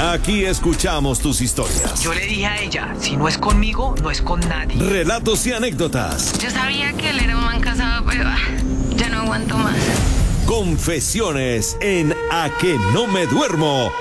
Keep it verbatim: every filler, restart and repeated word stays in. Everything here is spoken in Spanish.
Aquí escuchamos tus historias. Yo le dije a ella, si no es conmigo, no es con nadie. Relatos y anécdotas. Yo sabía que él era un man casado, pero ah, ya no aguanto más. Confesiones en A que no me duermo